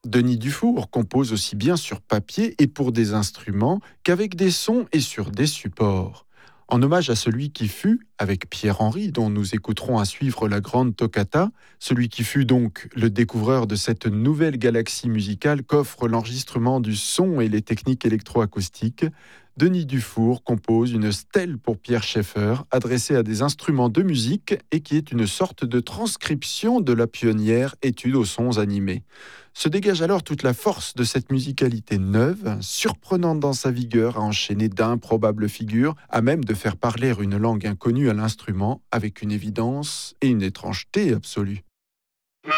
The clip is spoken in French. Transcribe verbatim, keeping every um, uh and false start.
Denis Dufour compose aussi bien sur papier et pour des instruments qu'avec des sons et sur des supports. En hommage à celui qui fut, avec Pierre-Henry, dont nous écouterons à suivre la grande toccata, celui qui fut donc le découvreur de cette nouvelle galaxie musicale qu'offre l'enregistrement du son et les techniques électroacoustiques, Denis Dufour compose une stèle pour Pierre Schaeffer, adressée à des instruments de musique et qui est une sorte de transcription de la pionnière étude aux sons animés. Se dégage alors toute la force de cette musicalité neuve, surprenante dans sa vigueur à enchaîner d'improbables figures, à même de faire parler une langue inconnue à l'instrument avec une évidence et une étrangeté absolue.